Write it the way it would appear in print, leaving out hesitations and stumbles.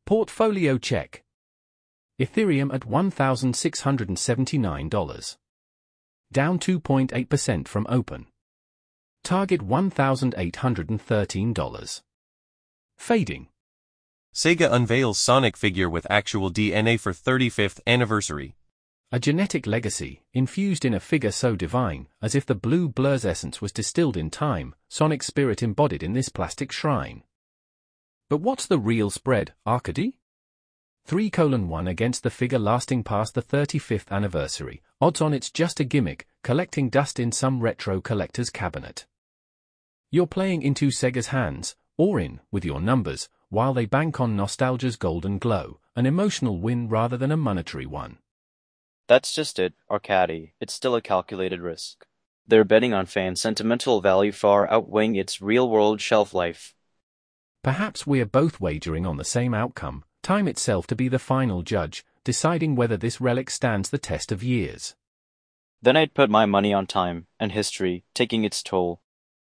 Portfolio check. Ethereum at $1,679. Down 2.8% from open. Target $1,813. Fading. Sega unveils Sonic figure with actual DNA for 35th anniversary. A genetic legacy, infused in a figure so divine, as if the blue blur's essence was distilled in time, Sonic's spirit embodied in this plastic shrine. But what's the real spread, Arcady? 3:1 against the figure lasting past the 35th anniversary, odds on it's just a gimmick, collecting dust in some retro collector's cabinet. You're playing into Sega's hands, or in, with your numbers, while they bank on nostalgia's golden glow, an emotional win rather than a monetary one. That's just it, Arcady. It's still a calculated risk. They're betting on fans' sentimental value far outweighing its real-world shelf life. Perhaps we're both wagering on the same outcome, time itself to be the final judge, deciding whether this relic stands the test of years. Then I'd put my money on time, and history, taking its toll.